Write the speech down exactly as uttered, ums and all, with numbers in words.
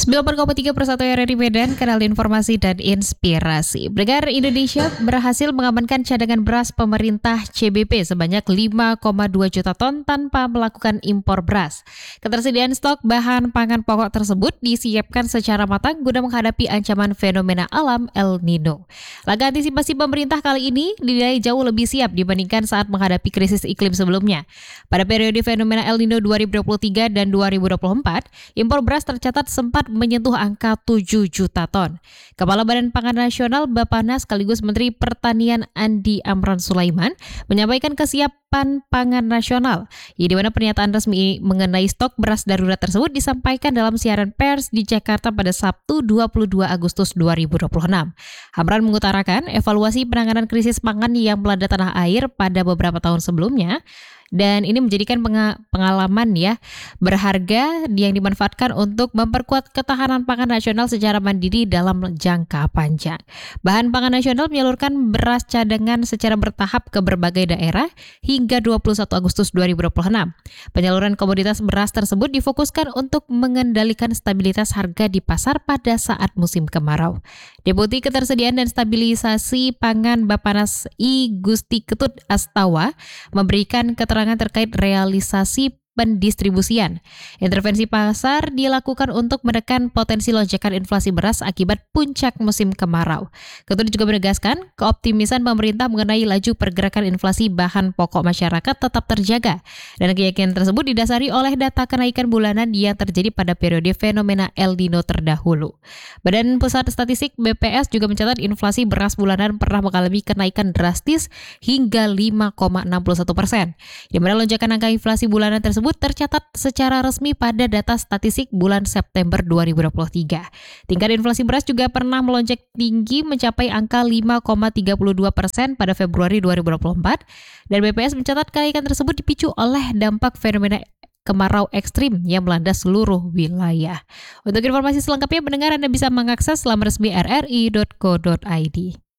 sembilan puluh empat koma tiga per satu R R I Medan, kanal informasi dan inspirasi. Bergar Indonesia berhasil mengamankan cadangan beras pemerintah C B P sebanyak lima koma dua juta ton tanpa melakukan impor beras. Ketersediaan stok bahan pangan pokok tersebut disiapkan secara matang guna menghadapi ancaman fenomena alam El Nino. Langkah antisipasi pemerintah kali ini dinilai jauh lebih siap dibandingkan saat menghadapi krisis iklim sebelumnya. Pada periode fenomena El Nino dua ribu dua puluh tiga dan dua ribu dua puluh empat, impor beras tercatat sempat menyentuh angka tujuh juta ton. Kepala Badan Pangan Nasional Bappenas sekaligus Menteri Pertanian Andi Amran Sulaiman menyampaikan kesiapan pangan nasional, ya, di mana pernyataan resmi mengenai stok beras darurat tersebut disampaikan dalam siaran pers di Jakarta pada Sabtu dua puluh dua Agustus dua ribu dua puluh enam. Amran mengutarakan evaluasi penanganan krisis pangan yang melanda tanah air pada beberapa tahun sebelumnya, dan ini menjadikan pengalaman ya berharga yang dimanfaatkan untuk memperkuat ketahanan pangan nasional secara mandiri dalam jangka panjang. Bahan pangan nasional menyalurkan beras cadangan secara bertahap ke berbagai daerah hingga dua puluh satu Agustus dua ribu dua puluh enam. Penyaluran komoditas beras tersebut difokuskan untuk mengendalikan stabilitas harga di pasar pada saat musim kemarau. Deputi Ketersediaan dan Stabilisasi Pangan Bappenas I Gusti Ketut Astawa memberikan keterangan terkait realisasi pendistribusian. Intervensi pasar dilakukan untuk menekan potensi lonjakan inflasi beras akibat puncak musim kemarau. Ketut juga menegaskan keoptimisan pemerintah mengenai laju pergerakan inflasi bahan pokok masyarakat tetap terjaga, dan keyakinan tersebut didasari oleh data kenaikan bulanan yang terjadi pada periode fenomena El Nino terdahulu. Badan Pusat Statistik B P S juga mencatat inflasi beras bulanan pernah mengalami kenaikan drastis hingga lima koma enam satu persen, di mana lonjakan angka inflasi bulanan tersebut tercatat secara resmi pada data statistik bulan September dua ribu dua puluh tiga. Tingkat inflasi beras juga pernah melonjak tinggi mencapai angka lima koma tiga dua persen pada Februari dua ribu dua puluh empat, dan B P S mencatat kenaikan tersebut dipicu oleh dampak fenomena kemarau ekstrim yang melanda seluruh wilayah. Untuk informasi selengkapnya, pendengar Anda bisa mengakses laman resmi r r i dot co dot i d.